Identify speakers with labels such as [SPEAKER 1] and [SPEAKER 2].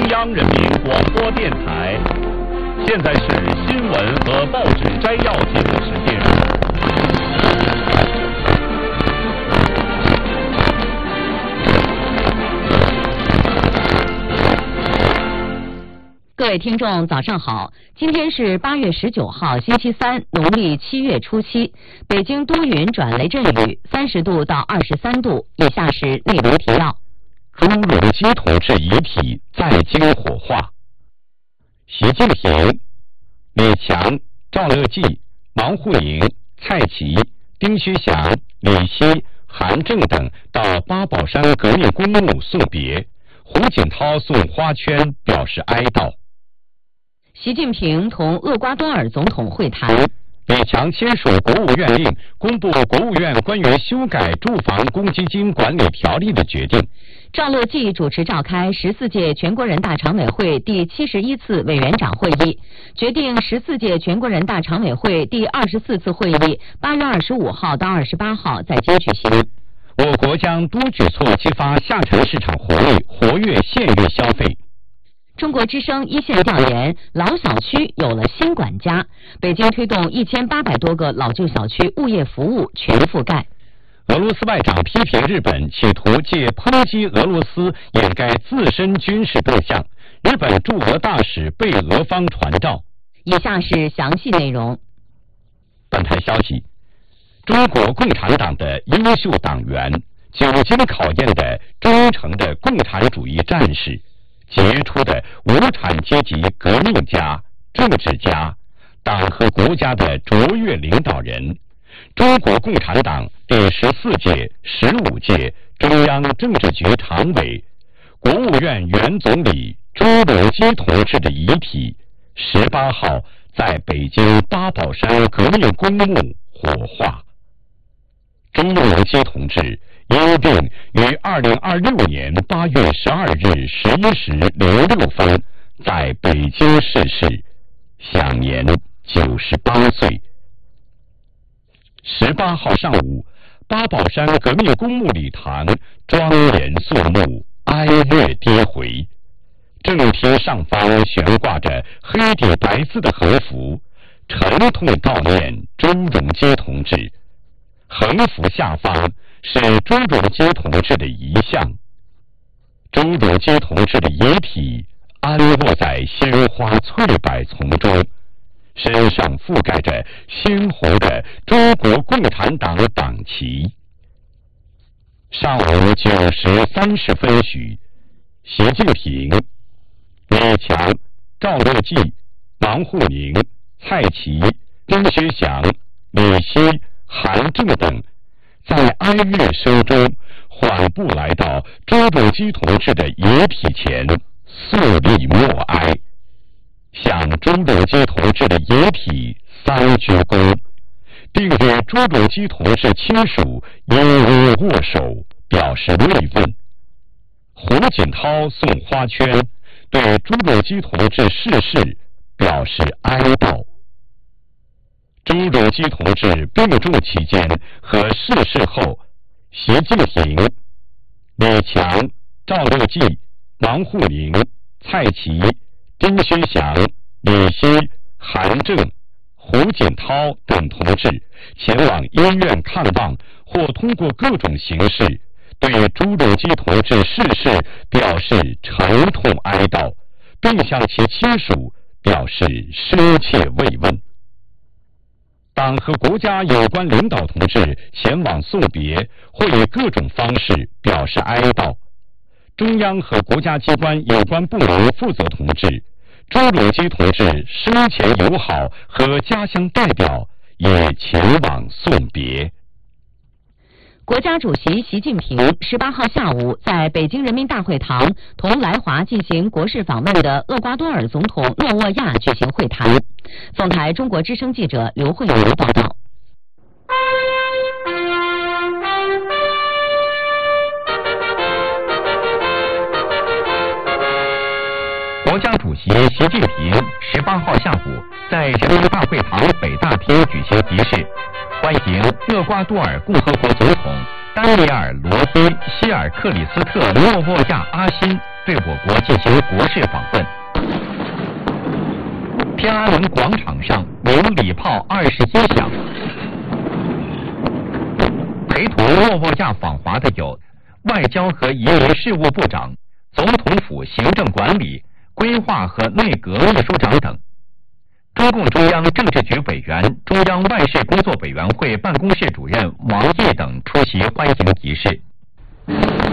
[SPEAKER 1] 央人民广播电台。现在是新闻和报纸摘要节目时间。
[SPEAKER 2] 各位听众早上好，今天是8月19号星期三，农历7月初7，北京多云转雷阵雨，30度到23度。以下是内容提要：
[SPEAKER 3] 朱镕基同志遗体在京火化。习近平、李强、赵乐际、王沪宁、蔡奇、丁薛祥、李希、韩正等到八宝山革命公墓送别，胡锦涛送花圈表示哀悼。
[SPEAKER 2] 习近平同厄瓜多尔总统会谈。
[SPEAKER 3] 李强签署国务院令，公布国务院关于修改住房公积金管理条例的决定。
[SPEAKER 2] 赵乐际主持召开14届全国人大常委会第71次委员长会议，决定14届全国人大常委会第24次会议8月25号到28号在京举行。
[SPEAKER 3] 我国将多举措激发下沉市场活力，活跃县域消费。
[SPEAKER 2] 中国之声一线调研，老小区有了新管家。北京推动1800多个老旧小区物业服务全覆盖。
[SPEAKER 3] 俄罗斯外长批评日本企图借抨击俄罗斯掩盖自身军事动向，日本驻俄大使被俄方传召。
[SPEAKER 2] 以下是详细内容。
[SPEAKER 3] 本台消息，中国共产党的优秀党员，久经考验的忠诚的共产主义战士，杰出的无产阶级革命家、政治家，党和国家的卓越领导人，中国共产党第14届、15届中央政治局常委、国务院原总理朱镕基同志的遗体18号在北京八宝山革命公墓火化。朱镕基同志因病于2026年8月12日11时06分在北京逝世，享年98岁。18号上午，八宝山革命公墓礼堂庄严肃穆，哀乐跌回。正厅上方悬挂着黑底白字的横幅，沉痛悼念朱镕基同志。横幅下方是朱镕基同志的遗像。朱镕基同志的遗体安卧在鲜花翠柏丛中，身上覆盖着鲜红的中国共产党党旗。上午9时30分许，习近平、李强、赵乐际、王沪宁、蔡奇、丁薛祥、李希、韩正等在哀乐声中缓步来到朱镕基同志的遗体前，肃立默哀，向朱镕基同志的遗体3鞠躬，并与朱镕基同志亲属拥握手表示慰问。胡锦涛送花圈，对朱镕基同志逝世表示哀悼。朱镕基同志病重期间和逝世后，习近平、李强、赵乐际、王沪宁、蔡奇、丁薛祥、李希、韩正、胡锦涛等同志前往医院看望，或通过各种形式对朱镕基同志逝世表示沉痛哀悼，并向其亲属表示深切慰问。党和国家有关领导同志前往送别，或以各种方式表示哀悼。中央和国家机关有关部门负责同志，朱镕基同志生前友好和家乡代表也前往送别。
[SPEAKER 2] 国家主席习近平18号下午在北京人民大会堂同来华进行国事访问的厄瓜多尔总统诺沃亚举行会谈。总台中国之声记者刘慧茹报道。
[SPEAKER 3] 国家主席习近平18号下午在人民大会堂北大厅举行仪式，欢迎厄瓜多尔共和国总统丹尼尔·罗伊·希尔克里斯特·诺沃亚阿辛对我国进行国事访问。天安门广场上鸣礼炮21响。陪同诺沃亚访华的有外交和移民事务部长、总统府行政管理、规划和内阁秘书长等。中共中央政治局委员、中央外事工作委员会办公室主任王毅等出席欢迎仪式。